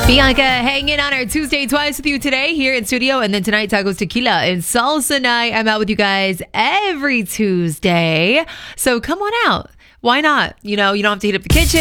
Bianca hanging on our Tuesday twice with you today here in studio, and then tonight Tacos Tequila and Salsa Night. I'm out with you guys every Tuesday, so come on out. Why not? You don't have to heat up the kitchen.